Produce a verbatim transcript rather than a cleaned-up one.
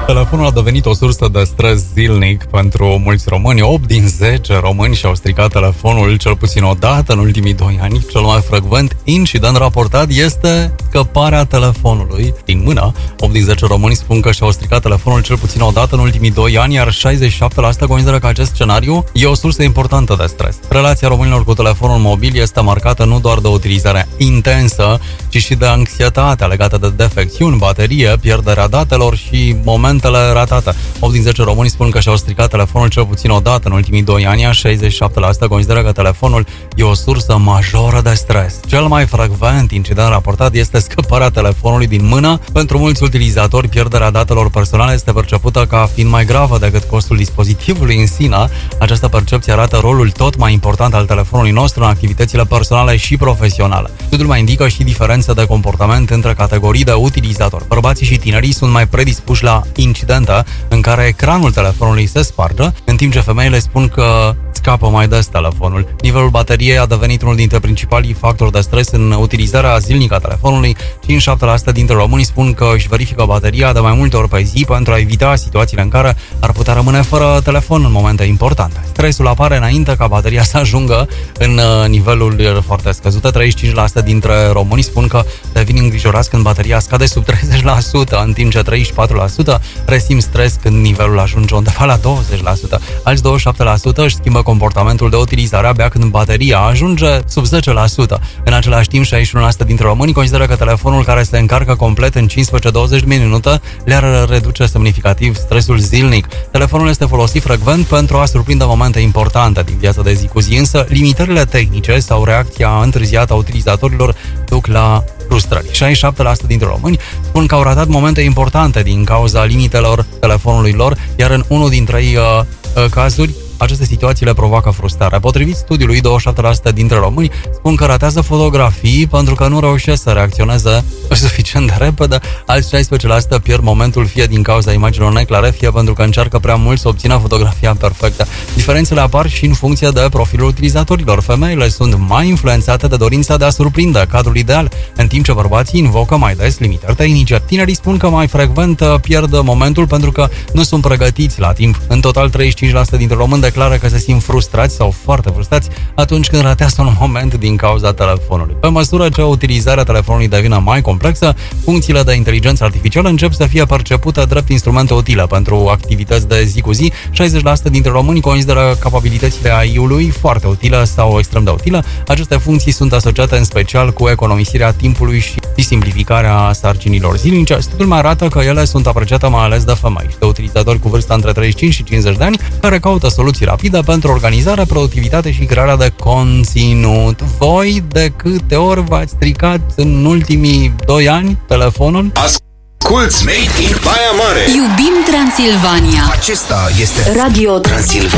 Telefonul a devenit o sursă de stres zilnic pentru mulți români. opt din zece români și-au stricat telefonul cel puțin o dată în ultimii doi ani. Cel mai frecvent incident raportat este scăparea telefonului din mână. opt din zece români spun că și-au stricat telefonul cel puțin o dată în ultimii doi ani, iar șaizeci și șapte la sută consideră că acest scenariu e o sursă importantă de stres. Relația românilor cu telefonul mobil este marcată nu doar de utilizarea intensă, ci și de anxietatea legată de defecțiuni, baterie, pierderea datelor și momentele ratate. opt din zece români spun că și-au stricat telefonul cel puțin o dată în ultimii doi ani, iar șaizeci și șapte la sută consideră că telefonul e o sursă majoră de stres. Cel mai frecvent incident raportat este scăparea telefonului din mână. Pentru mulți utilizatori, pierderea datelor personale este percepută ca fiind mai gravă decât costul dispozitivului în sine. Această percepție arată rolul tot mai important al telefonului nostru în activitățile personale și profesionale. Studiul mai indică și diferențe de comportament între categorii de utilizatori. Bărbații și tinerii sunt mai predispuși la incidente în care ecranul telefonului se sparge, în timp ce femeile spun că scapă mai des telefonul. Nivelul bateriei a devenit unul dintre principalii factori de stres în utilizarea zilnică a telefonului. cincizeci și șapte la sută dintre români spun că își verifică bateria de mai multe ori pe zi pentru a evita situațiile în care ar putea rămâne fără telefon în momente importante. Stresul apare înainte ca bateria să ajungă în nivelul foarte scăzute. treizeci și cinci la sută dintre români spun că devin îngrijorați când bateria scade sub treizeci la sută, în timp ce treizeci și patru la sută resimt stres când nivelul ajunge undeva la douăzeci la sută. Alți douăzeci și șapte la sută își schimbă comportamentul de utilizare abia când bateria ajunge sub zece la sută. În același timp, șaizeci și unu la sută dintre români consideră că telefonul care se încarcă complet în cincisprezece douăzeci de minute le-ar reduce semnificativ stresul zilnic. Telefonul este folosit frecvent pentru a surprinde momente importante din viața de zi cu zi, însă limitările tehnice sau reacția întârziată a utilizatorilor duc la frustrări. șaizeci și șapte la sută dintre români spun că au ratat momente importante din cauza limitelor telefonului lor, iar în unul dintre ei uh, uh, cazuri aceste situații le provoacă frustrare. Potrivit studiului, douăzeci și șapte la sută dintre români spun că ratează fotografii pentru că nu reușesc să reacționeze suficient de repede. Alți șaisprezece la sută pierd momentul fie din cauza imaginilor neclare, fie pentru că încearcă prea mult să obțină fotografia perfectă. Diferențele apar și în funcție de profilul utilizatorilor. Femeile sunt mai influențate de dorința de a surprinde cadrul ideal, în timp ce bărbații invocă mai des limitări tehnice. Tinerii spun că mai frecvent pierd momentul pentru că nu sunt pregătiți la timp. În total, treizeci și cinci la sută dintre români declară că se simt frustrați sau foarte frustrați atunci când ratează un moment din cauza telefonului. Pe măsură ce utilizarea telefonului devine mai complexă, funcțiile de inteligență artificială încep să fie percepute drept instrumente utile pentru activități de zi cu zi. șaizeci la sută dintre români consideră capabilitățile A I-ului foarte utile sau extrem de utile. Aceste funcții sunt asociate în special cu economisirea timpului și simplificarea sarcinilor zilnice. Studiul mai arată că ele sunt apreciate mai ales de femei și de utilizatori cu vârsta între treizeci și cinci și cincizeci de ani care caută soluții rapidă pentru organizare, productivitate și crearea de conținut. Voi de câte ori v-ați stricat în ultimii doi ani telefonul? Asculți Made in Baia Mare. Iubim Transilvania. Acesta este Radio Transilvania.